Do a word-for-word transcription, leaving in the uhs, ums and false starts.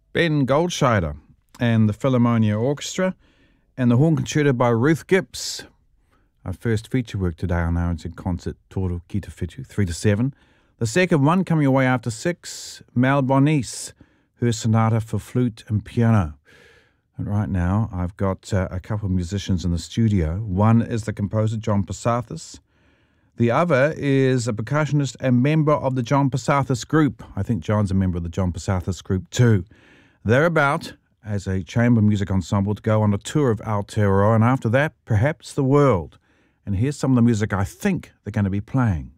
Ben Goldscheider and the Philharmonia Orchestra, and the Horn Concerto by Ruth Gibbs. Our first feature work today on R N Z Concert Toro Ki Te Whitu, three to seven. The second one coming away after six, Mel Bonis, her sonata for flute and piano. And right now I've got uh, a couple of musicians in the studio. One is the composer John Pasathis. The other is a percussionist and member of the John Pasathis Group. I think John's a member of the John Pasathis Group too. They're about, as a chamber music ensemble, to go on a tour of Aotearoa, and after that, perhaps the world. And here's some of the music I think they're going to be playing.